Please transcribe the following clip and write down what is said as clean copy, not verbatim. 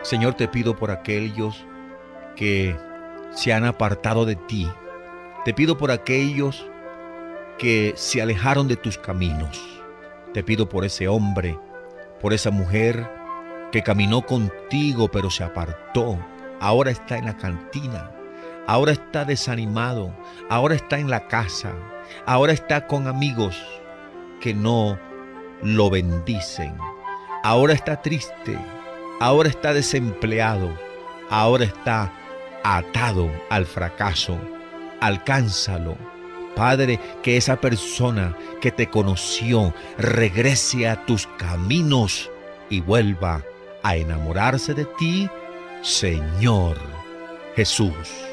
Señor, te pido por aquellos que se han apartado de ti. Te pido por aquellos que se alejaron de tus caminos. Te pido por ese hombre, por esa mujer que caminó contigo pero se apartó. Ahora está en la cantina, ahora está desanimado, ahora está en la casa, ahora está con amigos que no lo bendicen. Ahora está triste, ahora está desempleado, ahora está atado al fracaso. Alcánzalo. Padre, que esa persona que te conoció regrese a tus caminos y vuelva a enamorarse de ti, Señor Jesús.